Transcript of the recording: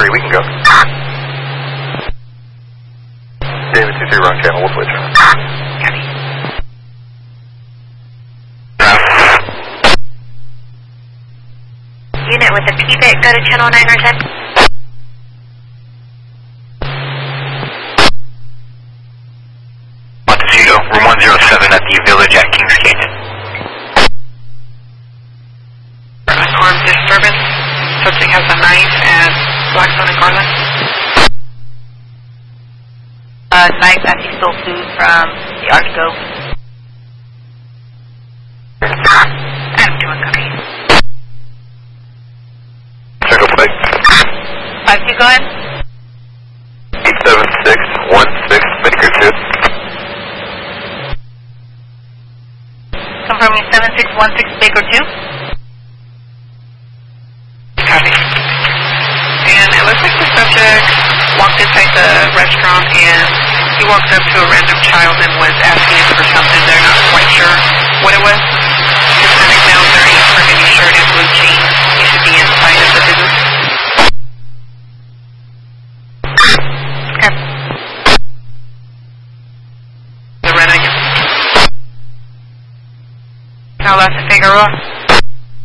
3, we can go. David 2-3, wrong channel, we'll switch. Copy. Unit with the PBIT, go to channel 9 or 10. Montecito, room 107 at the Village at Kings Canyon. Unarmed disturbance. Subject has a knife at Blackstone and Garland. Knife that he stole food from the Artigo. I'm doing copy. Circle plate. 5-2, go ahead. 87616 Baker 2. Confirming 7616 Baker 2. Copy. And it looks like the subject walked inside the restaurant and he walked up to a random child and was asking for something. They're not quite sure what it was. Hispanic male, 30, burgundy shirt and blue jeans. He should be inside of the business. Okay. The red onion. Now that's a Figueroa.